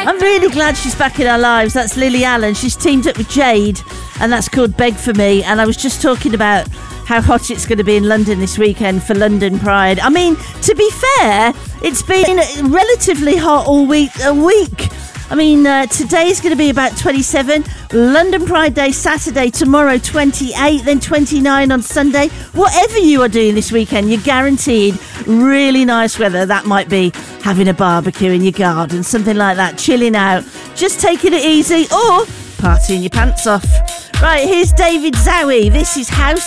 I'm really glad she's back in our lives. That's Lily Allen. She's teamed up with Jade, and that's called Beg For Me. And I was just talking about how hot it's going to be in London this weekend for London Pride. I mean, to be fair, it's been relatively hot all week. I mean, today's going to be about 27. London Pride Day Saturday, tomorrow 28, then 29 on Sunday. Whatever you are doing this weekend, you're guaranteed really nice weather. That might be having a barbecue in your garden, something like that, chilling out, just taking it easy, or partying your pants off. Right, here's David Zowie. This is House